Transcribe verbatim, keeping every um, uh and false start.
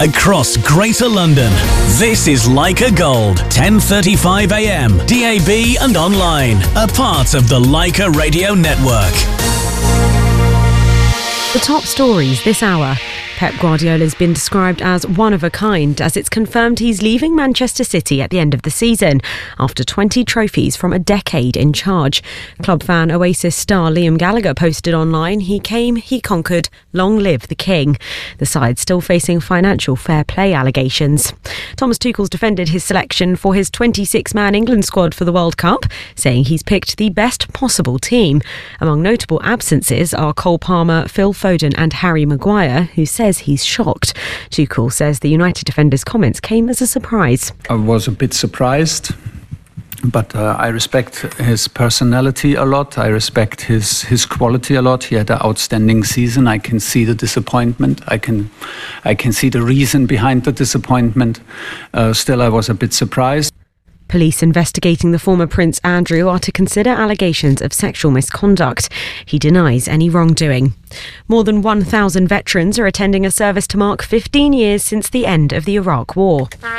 across Greater London. This is Leica Gold, ten thirty-five a m, D A B and online, a part of the Leica Radio Network. The top stories this hour. Pep Guardiola's been described as one of a kind, as it's confirmed he's leaving Manchester City at the end of the season after twenty trophies from a decade in charge. Club fan Oasis star Liam Gallagher posted online, "He came, he conquered, long live the king." The side's still facing financial fair play allegations. Thomas Tuchel's defended his selection for his twenty-six man England squad for the World Cup, saying he's picked the best possible team. Among notable absences are Cole Palmer, Phil Foden and Harry Maguire, who says he's shocked. Tuchel says the United defender's comments came as a surprise. I was a bit surprised, but uh, I respect his personality a lot. I respect his, his quality a lot. He had an outstanding season. I can see the disappointment. I can, I can see the reason behind the disappointment. Uh, still, I was a bit surprised. Police investigating the former Prince Andrew are to consider allegations of sexual misconduct. He denies any wrongdoing. More than one thousand veterans are attending a service to mark fifteen years since the end of the Iraq War.